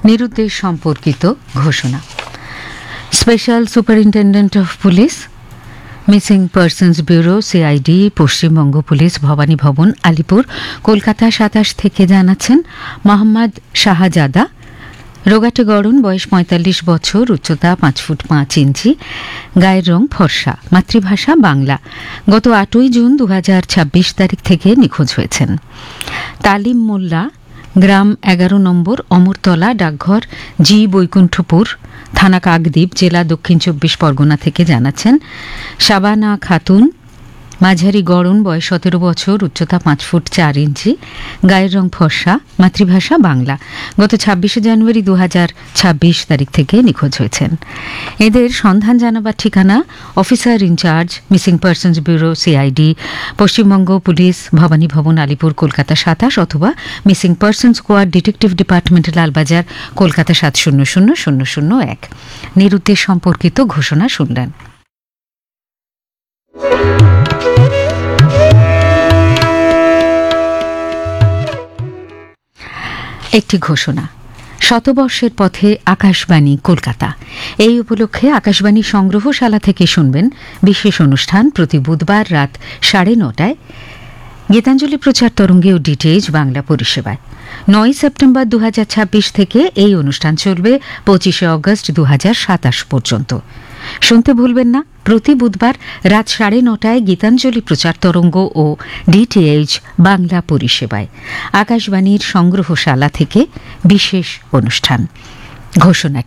নিরুদ্দেশ সম্পর্কিত ঘোষণা। Special superintendent of police, missing persons bureau CID, Paschimbanga police, Bhabani ভবন, আলিপুর, কলকাতা 27 থেকে জানাচ্ছেন মোহাম্মদ শাহজাদা, রোগাটে গড়ন, বয়স 45 বছর, উচ্চতা 5 ফুট 5 ইঞ্চি, গায়ের রং ফর্সা, মাতৃভাষা বাংলা। গত 8ই জুন 2026 তারিখ থেকে নিখোঁজ হয়েছেন। তালিম মোল্লা, গ্রাম 11 নম্বর, অমরতলা, ডাকঘর জি বৈকুণ্ঠপুর, থানা কাকদ্বীপ, জেলা দক্ষিণ 24 পরগনা থেকে জানাচ্ছেন শাবানা খাতুন, মাঝারি গড়ন, বয়স 17 বছর, উচ্চতা 5 ফুট 4 ইঞ্চি, গায়ের রং ফর্সা, মাতৃভাষা বাংলা। গত 26 জানুয়ারি 2026 তারিখ থেকে নিখোঁজ হয়েছেন। এদের সন্ধান জানাবার ঠিকানা officer in charge, missing persons bureau CID, Paschimbanga police, Bhabani ভবন, আলিপুর, কলকাতা 27, অথবা missing person squad, detective department, Lalbazar, Kolkata 700001। নিরুদ্দেশ সম্পর্কিত ঘোষণা শুনলেন। একটি ঘোষণা। শতবর্ষের পথে আকাশবাণী কলকাতা, এই উপলক্ষে আকাশবাণী সংগ্রহশালা থেকে শুনবেন বিশেষ অনুষ্ঠান প্রতি বুধবার রাত 9:30 গীতাঞ্জলি প্রচার তরঙ্গে ও ডিটিএইচ বাংলা পরিষেবায়। 9 সেপ্টেম্বর 2026 থেকে এই অনুষ্ঠান চলবে 25 অগস্ট 2027 পর্যন্ত। শুনতে ভুলবেন না, প্রতি বুধবার রাত 9:30 গীতাঞ্জলি প্রচার তরঙ্গ ও ডিটিএইচ বাংলা পরিষেবায় আকাশবাণীর সংগ্রহশালা থেকে বিশেষ অনুষ্ঠান। ঘোষণা।